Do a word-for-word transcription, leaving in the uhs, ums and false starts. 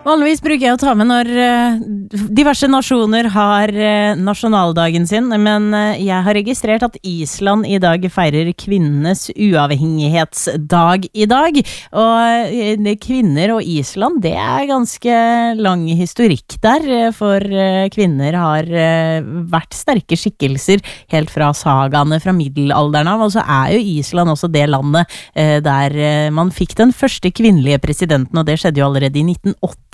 Vanligvis bruker jeg å ta med når eh, diverse nasjoner har eh, nasjonaldagen sin, men eh, jeg har registrert at Island i dag feirer kvinnenes uavhengighetsdag i dag, og eh, kvinner og Island, det er ganske lang historikk der, eh, for eh, kvinner har eh, vært sterke skikkelser helt fra sagaene fra middelalderen av, og så er jo Island også det landet eh, der eh, man fikk den første kvinnelige presidenten, og det skjedde jo allerede i nitten åtti.